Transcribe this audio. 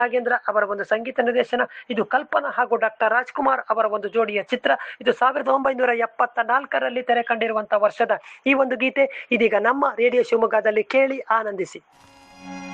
ನಾಗೇಂದ್ರ ಅವರ ಒಂದು ಸಂಗೀತ ನಿರ್ದೇಶನ. ಇದು ಕಲ್ಪನಾ ಹಾಗೂ ಡಾಕ್ಟರ್ ರಾಜ್ಕುಮಾರ್ ಅವರ ಒಂದು ಜೋಡಿಯ ಚಿತ್ರ. ಇದು 1974ರಲ್ಲಿ ತೆರೆ ಕಂಡಿರುವಂತಹ ವರ್ಷದ ಈ ಒಂದು ಗೀತೆ ಇದೀಗ ನಮ್ಮ ರೇಡಿಯೋ ಶಿವಮೊಗ್ಗದಲ್ಲಿ ಕೇಳಿ ಆನಂದಿಸಿ.